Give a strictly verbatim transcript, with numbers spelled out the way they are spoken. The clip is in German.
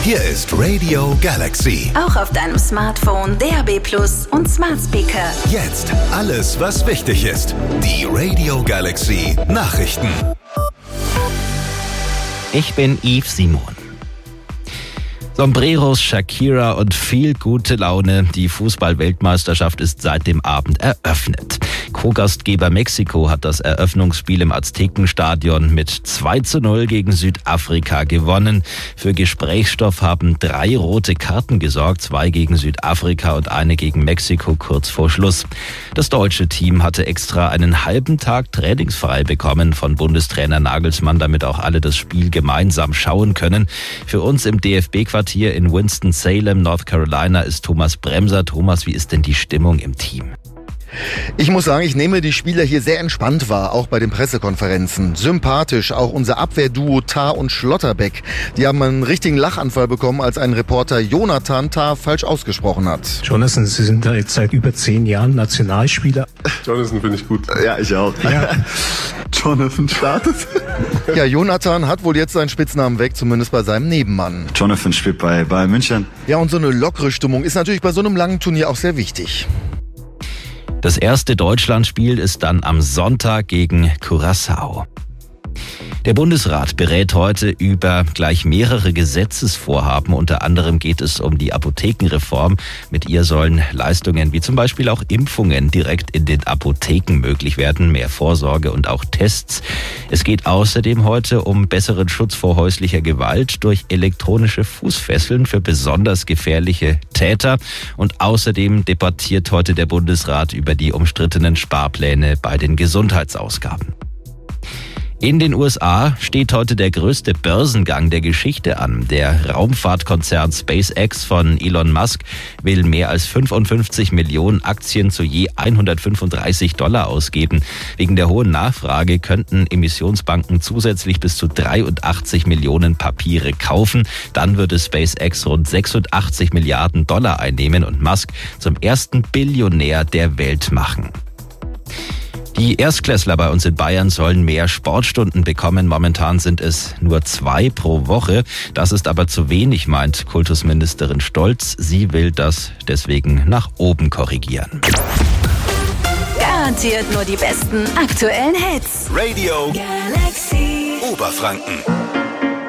Hier ist Radio Galaxy. Auch auf deinem Smartphone, D A B Plus und Smart Speaker. Jetzt alles, was wichtig ist. Die Radio Galaxy Nachrichten. Ich bin Yves Simon. Sombreros, Shakira und viel gute Laune. Die Fußball-Weltmeisterschaft ist seit dem Abend eröffnet. Co-Gastgeber Mexiko hat das Eröffnungsspiel im Aztekenstadion mit zwei zu null gegen Südafrika gewonnen. Für Gesprächsstoff haben drei rote Karten gesorgt, zwei gegen Südafrika und eine gegen Mexiko kurz vor Schluss. Das deutsche Team hatte extra einen halben Tag trainingsfrei bekommen von Bundestrainer Nagelsmann, damit auch alle das Spiel gemeinsam schauen können. Für uns im D F B-Quartier hier in Winston-Salem, North Carolina, ist Thomas Bremser. Thomas, wie ist denn die Stimmung im Team? Ich muss sagen, ich nehme die Spieler hier sehr entspannt wahr, auch bei den Pressekonferenzen. Sympathisch, auch unser Abwehrduo Tah und Schlotterbeck. Die haben einen richtigen Lachanfall bekommen, als ein Reporter Jonathan Tah falsch ausgesprochen hat. Jonathan, Sie sind da jetzt seit über zehn Jahren Nationalspieler. Jonathan finde ich gut. Ja, ich auch. Ja. Jonathan startet. Ja, Jonathan hat wohl jetzt seinen Spitznamen weg, zumindest bei seinem Nebenmann. Jonathan spielt bei Bayern München. Ja, und so eine lockere Stimmung ist natürlich bei so einem langen Turnier auch sehr wichtig. Das erste Deutschlandspiel ist dann am Sonntag gegen Curaçao. Der Bundesrat berät heute über gleich mehrere Gesetzesvorhaben. Unter anderem geht es um die Apothekenreform. Mit ihr sollen Leistungen wie zum Beispiel auch Impfungen direkt in den Apotheken möglich werden, mehr Vorsorge und auch Tests. Es geht außerdem heute um besseren Schutz vor häuslicher Gewalt durch elektronische Fußfesseln für besonders gefährliche Täter. Und außerdem debattiert heute der Bundesrat über die umstrittenen Sparpläne bei den Gesundheitsausgaben. In den U S A steht heute der größte Börsengang der Geschichte an. Der Raumfahrtkonzern SpaceX von Elon Musk will mehr als fünfundfünfzig Millionen Aktien zu je hundertfünfunddreißig Dollar ausgeben. Wegen der hohen Nachfrage könnten Emissionsbanken zusätzlich bis zu dreiundachtzig Millionen Papiere kaufen. Dann würde SpaceX rund sechsundachtzig Milliarden Dollar einnehmen und Musk zum ersten Billionär der Welt machen. Die Erstklässler bei uns in Bayern sollen mehr Sportstunden bekommen. Momentan sind es nur zwei pro Woche. Das ist aber zu wenig, meint Kultusministerin Stolz. Sie will das deswegen nach oben korrigieren. Garantiert nur die besten aktuellen Hits. Radio Galaxy Oberfranken.